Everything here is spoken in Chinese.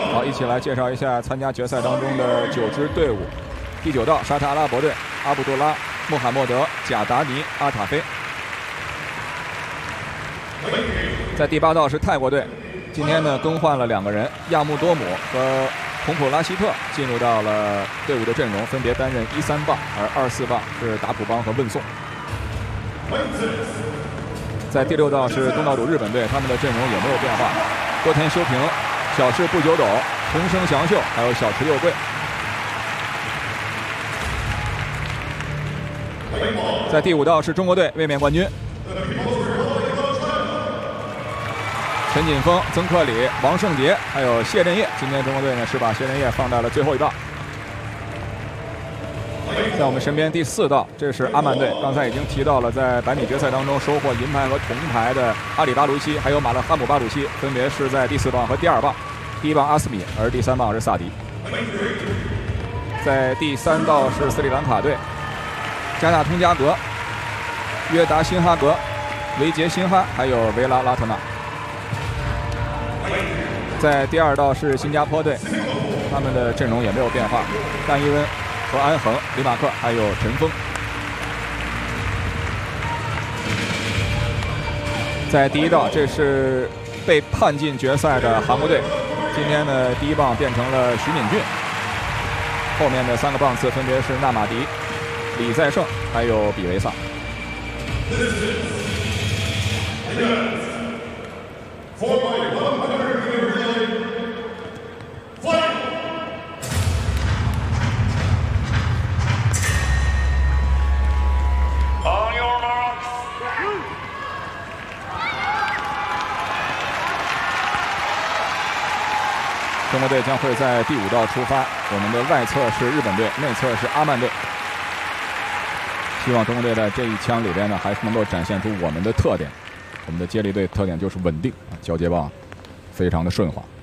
好，一起来介绍一下参加决赛当中的9支队伍。第9道沙特阿拉伯队，阿卜杜拉·穆罕默德·贾达尼·阿塔菲。在第8道是泰国队，今天呢更换了2个人，亚穆多姆和孔普拉希特进入到了队伍的阵容，分别担任1、3棒，而2、4棒是达普邦和问颂。在第6道是东道主日本队，他们的阵容也没有变化，多田修平、小室不久斗、桐生祥秀，还有小池佑贵。在第5道是中国队卫冕冠军，陈锦锋、曾克礼、王胜杰，还有谢震业。今天中国队呢是把谢震业放在了最后一棒。在我们身边第4道，这是阿曼队。刚才已经提到了，在百米决赛当中收获银牌和铜牌的阿里巴鲁西，还有马勒哈姆巴鲁西，分别是在第4棒和第2棒。第1棒阿斯米，而第3棒是萨迪。在第3道是斯里兰卡队，加纳通加格、约达辛哈格、维杰辛哈，还有维拉拉特纳。在第2道是新加坡队，他们的阵容也没有变化，单伊温、何安恒、李马克还有陈峰。在第1道，这是被判进决赛的韩国队，今天呢第1棒变成了徐敏俊，后面的3个棒次分别是纳马迪、李在胜还有比维萨。中国队将会在第5道出发，我们的外侧是日本队，内侧是阿曼队。希望中国队在这一枪里边呢，还是能够展现出我们的特点。我们的接力队特点就是稳定，交接棒非常的顺滑。